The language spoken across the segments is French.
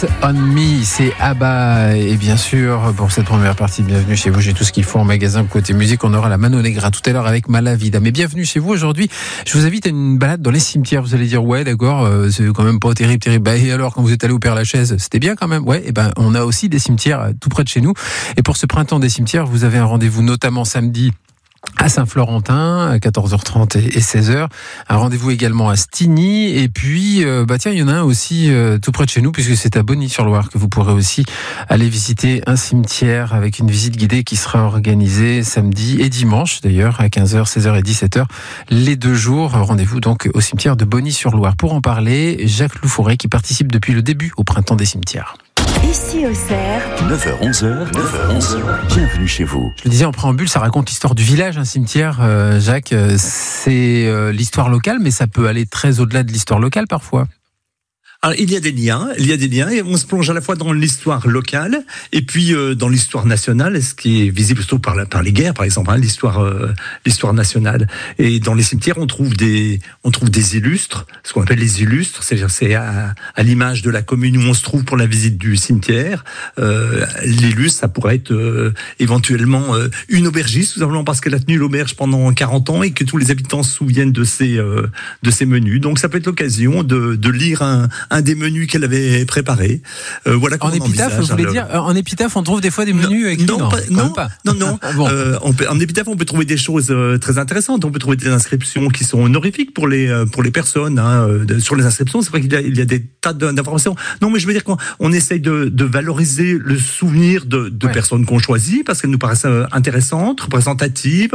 Dance on Me, c'est ABBA. Et bien sûr, pour cette première partie, bienvenue chez vous. J'ai tout ce qu'il faut en magasin côté musique. On aura la Mano Negra tout à l'heure avec Malavida. Mais bienvenue chez vous aujourd'hui. Je vous invite à une balade dans les cimetières. Vous allez dire, ouais, d'accord, c'est quand même pas terrible. Bah, et alors, quand vous êtes allé au Père-Lachaise, c'était bien quand même. Ouais, et ben, on a aussi des cimetières tout près de chez nous. Et pour ce printemps des cimetières, vous avez un rendez-vous notamment samedi à Saint-Florentin, à 14h30 et 16h. Un rendez-vous également à Stigny. Et puis, tiens, il y en a un aussi tout près de chez nous, puisque c'est à Bonny-sur-Loire que vous pourrez aussi aller visiter un cimetière avec une visite guidée qui sera organisée samedi et dimanche, d'ailleurs, à 15h, 16h et 17h, les 2 jours. Rendez-vous donc au cimetière de Bonny-sur-Loire. Pour en parler, Jacques Loufouré, qui participe depuis le début au printemps des cimetières. Ici au Cerf, 9h-11h, bienvenue chez vous. Je le disais en préambule, ça raconte l'histoire du village, un cimetière. Jacques, c'est l'histoire locale, mais ça peut aller très au-delà de l'histoire locale parfois. Alors, il y a des liens, et on se plonge à la fois dans l'histoire locale et puis dans l'histoire nationale, ce qui est visible surtout par les guerres, par exemple, l'histoire nationale. Et dans les cimetières, on trouve des illustres, ce qu'on appelle les illustres, c'est-à-dire c'est à l'image de la commune où on se trouve pour la visite du cimetière. L'illustre, ça pourrait être éventuellement une aubergiste, tout simplement parce qu'elle a tenu l'auberge pendant 40 ans et que tous les habitants se souviennent de ses menus. Donc ça peut être l'occasion de lire un des menus qu'elle avait préparé. Voilà comment en épitaphe, vous voulez dire en épitaphe, on trouve des fois des menus écrits. Non. Bon. En épitaphe, on peut trouver des choses très intéressantes. On peut trouver des inscriptions qui sont honorifiques pour les personnes. Sur les inscriptions, c'est vrai qu'il y a des tas d'informations. Non, mais je veux dire qu'on essaye de valoriser le souvenir de personnes qu'on choisit parce qu'elles nous paraissent intéressantes, représentatives,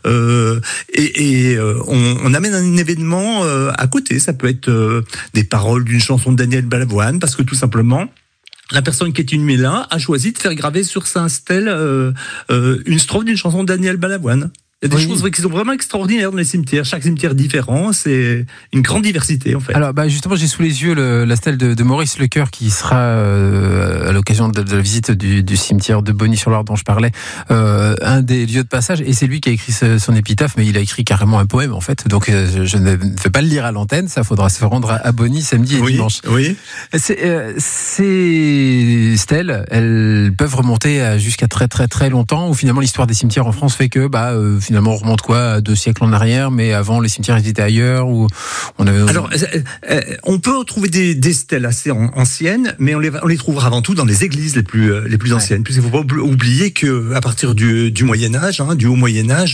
et on amène un événement à côté. Ça peut être des paroles d'une chanson de Daniel Balavoine, parce que tout simplement, la personne qui est inhumée là a choisi de faire graver sur sa stèle une strophe d'une chanson de Daniel Balavoine. Il y a des choses qui sont vraiment extraordinaires dans les cimetières. Chaque cimetière est différent. C'est une grande diversité, en fait. Alors, justement, j'ai sous les yeux la stèle de Maurice Lecoeur qui sera à l'occasion de la visite du cimetière de Bonny-sur-Loire dont je parlais, un des lieux de passage. Et c'est lui qui a écrit son épitaphe, mais il a écrit carrément un poème, en fait. Donc, je ne vais pas le lire à l'antenne. Ça faudra se rendre à Bonny samedi et dimanche. Oui. Ces stèles, elles peuvent remonter jusqu'à très très très longtemps. Où finalement l'histoire des cimetières en France fait que finalement on remonte à 2 siècles en arrière, mais avant les cimetières étaient ailleurs ou on avait. Alors on peut retrouver des stèles assez anciennes, mais on les trouvera avant tout dans les églises les plus anciennes, puisqu'il ne faut pas oublier que à partir du Moyen Âge, du Haut Moyen Âge,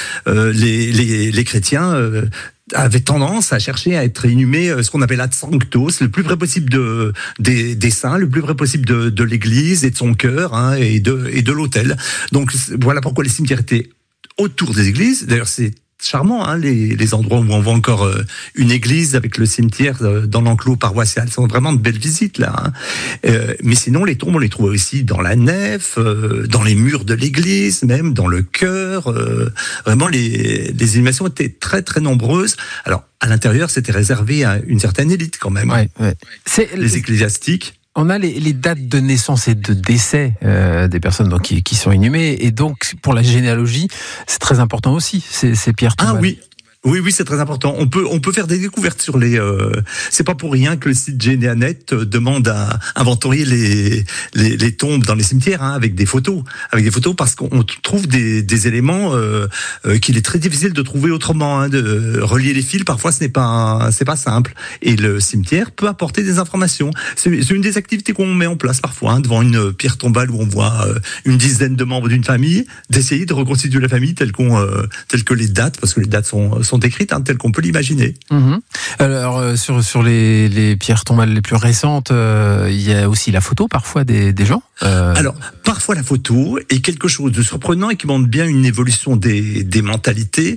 les chrétiens avait tendance à chercher à être inhumé ce qu'on appelle ad sanctos, le plus près possible des saints, le plus près possible de l'église et de son cœur, et de l'autel. Donc voilà pourquoi les cimetières étaient autour des églises. D'ailleurs, c'est charmant, les endroits où on voit encore une église avec le cimetière dans l'enclos paroissial. Ce sont vraiment de belles visites, là. Mais sinon, les tombes, on les trouve aussi dans la nef, dans les murs de l'église, même dans le chœur. Vraiment, les inhumations étaient très, très nombreuses. Alors, à l'intérieur, c'était réservé à une certaine élite, quand même. Ouais. Les ecclésiastiques. On a les dates de naissance et de décès des personnes qui sont inhumées, et donc pour la généalogie, c'est très important aussi, ces pierres tombales. Ah oui. Oui, c'est très important. On peut faire des découvertes sur les. C'est pas pour rien que le site Généanet demande à inventorier les tombes dans les cimetières, avec des photos, parce qu'on trouve des éléments qu'il est très difficile de trouver autrement. De relier les fils, parfois c'est pas simple. Et le cimetière peut apporter des informations. C'est une des activités qu'on met en place parfois, devant une pierre tombale où on voit une dizaine de membres d'une famille, d'essayer de reconstituer la famille telle que les dates, parce que les dates sont décrites telles qu'on peut l'imaginer. Mmh. Alors sur les pierres tombales les plus récentes, il y a aussi la photo parfois des gens. Alors parfois la photo est quelque chose de surprenant et qui montre bien une évolution des mentalités.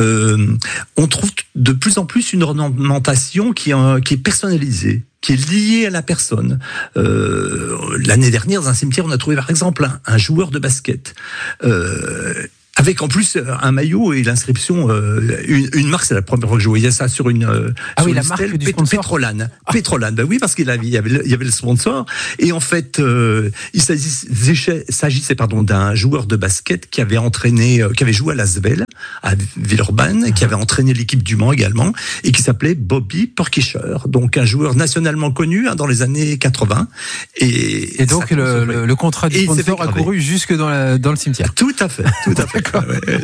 On trouve de plus en plus une ornementation qui est personnalisée, qui est lié à la personne. L'année dernière, dans un cimetière, on a trouvé par exemple un joueur de basket. avec en plus un maillot et l'inscription, une marque, c'est la première fois que je voyais ça sur une sur oui, une la marque stèle, du sponsor. Pétrolane. Pétrolane, oui, parce qu'il y avait le sponsor. Et en fait, il s'agissait d'un joueur de basket qui avait joué à l'Asvel, à Villeurbanne, qui avait entraîné l'équipe du Mans également, et qui s'appelait Bobby Porkischer. Donc un joueur nationalement connu dans les années 80. Et donc le contrat du sponsor a couru jusque dans le cimetière. Tout à fait. Tout à fait.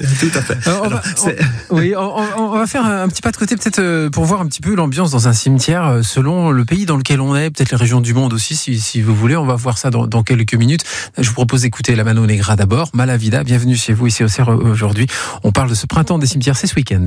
On va faire un petit pas de côté peut-être pour voir un petit peu l'ambiance dans un cimetière selon le pays dans lequel on est, peut-être les régions du monde aussi si vous voulez. On va voir ça dans quelques minutes. Je vous propose d'écouter la Mano Negra d'abord. Malavida, bienvenue chez vous ici au CER aujourd'hui. On parle de ce printemps des cimetières, c'est ce week-end.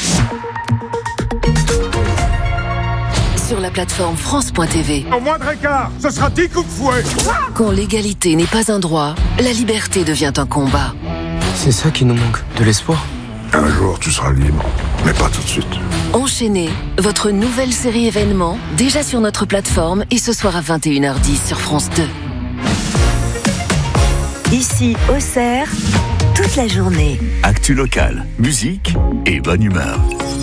Sur la plateforme France.tv. Au moindre écart, ce sera 10 coups de fouet. Quand l'égalité n'est pas un droit, la liberté devient un combat. C'est ça qui nous manque, de l'espoir. Un jour, tu seras libre, mais pas tout de suite. Enchaînez, votre nouvelle série événement, déjà sur notre plateforme et ce soir à 21h10 sur France 2. Ici, au CER, toute la journée. Actu locale, musique et bonne humeur.